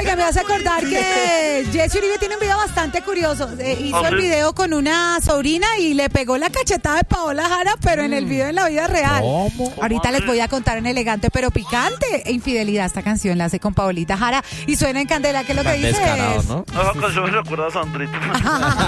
que me hace acordar que Jesse Uribe tiene un video bastante curioso. Hizo el video con una sobrina y le pegó la cachetada de Paola Jara, pero en el video en la vida real. ¿Cómo? Ahorita les voy a contar en Elegante pero Picante. Infidelidad, esta canción la hace con Paolita Jara y suena en Candela, que es lo que Tan dices. descarado, ¿no? Esa canción me recuerda a Sandrita.